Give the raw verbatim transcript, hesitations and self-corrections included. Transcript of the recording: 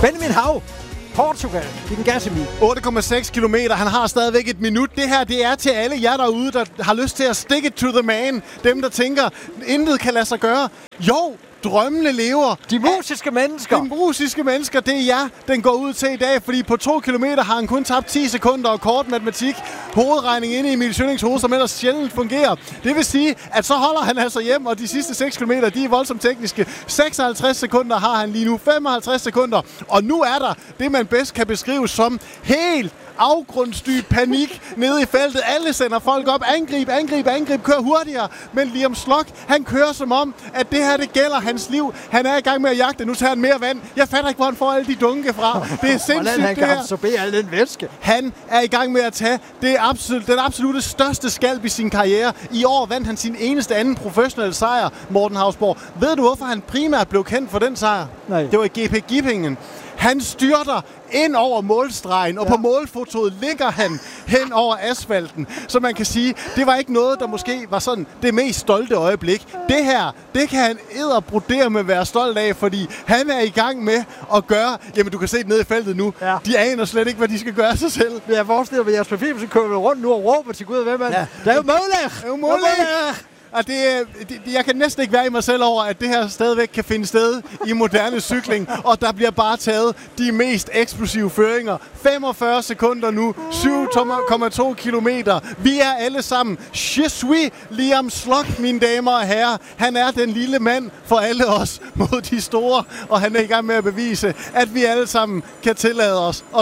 Benjamin Hav, Portugal, i den Gasemi. otte komma seks kilometer. Han har stadigvæk et minut. Det her, det er til alle jer derude, der har lyst til at stick it to the man. Dem, der tænker, intet kan lade sig gøre. Jo, drømmene lever. De musiske mennesker. De musiske mennesker, det er jer, den går ud til i dag. Fordi på to kilometer har han kun tabt ti sekunder og kort matematik. Hovedregning inde i Emil Schønnings hoved, som ellers sjældent fungerer. Det vil sige, at så holder han altså hjem, og de sidste seks kilometer, de er voldsomt tekniske. seksoghalvtreds sekunder har han lige nu. femoghalvtreds sekunder. Og nu er der det, man bedst kan beskrive som helt afgrundsdyb panik nede i feltet. Alle sender folk op. Angrib, angrib, angrib. Kør hurtigere. Men Liam Slock, han kører som om, at det her, det gælder hans liv. Han er i gang med at jagte. Nu tager han mere vand. Jeg fatter ikke, hvor han får alle de dunke fra. Det er sindssygt, Hvordan han det kan her. absorbere al den væske. Han er i gang med at tage det absolut, den absolutte største skalp i sin karriere. I år vandt han sin eneste anden professionelle sejr, Morten Hausborg. Ved du, hvorfor han primært blev kendt for den sejr? Nej. Det var i G P Gippingen. Han styrter ind over målstregen, og ja. På målfotoet ligger han hen over asfalten. Så man kan sige, det var ikke noget, der måske var sådan det mest stolte øjeblik. Det her, det kan han edderbrodere med at være stolt af, fordi han er i gang med at gøre... Jamen, du kan se det nede i feltet nu. Ja. De aner slet ikke, hvad de skal gøre af sig selv. Jeg forestiller mig, at Jasper Philipsen kører rundt nu og råber til Gud og hvem man. Ja. Der er jo Målæg! Det er jo Målæg! Og det, det, jeg kan næsten ikke være i mig selv over, at det her stadigvæk kan finde sted i moderne cykling, og der bliver bare taget de mest eksplosive føringer. femogfyrre sekunder nu, syv komma to kilometer. Vi er alle sammen. Je suis Liam Slock, mine damer og herrer. Han er den lille mand for alle os mod de store, og han er i gang med at bevise, at vi alle sammen kan tillade os